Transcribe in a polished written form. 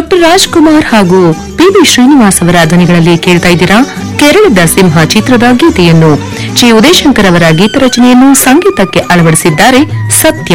Doctor Rajkumar ಹಾಗೂ PB. Srinivas ಅವರ ಧ್ವನಿಗಳಲ್ಲಿ ಕೇಳ್ತಾ ಇದ್ದೀರಾ ಕೇರಳದ ಸಿಂಹ ಚಿತ್ರದ ಗೀತೆಯನ್ನು. ಜಿ. ಉದಯಶಂಕರ್ ಅವರ ಗೀತ ರಚನೆಯನ್ನು ಸಂಗೀತಕ್ಕೆ ಅಳವಡಿಸಿದ್ದಾರೆ ಸತ್ಯ.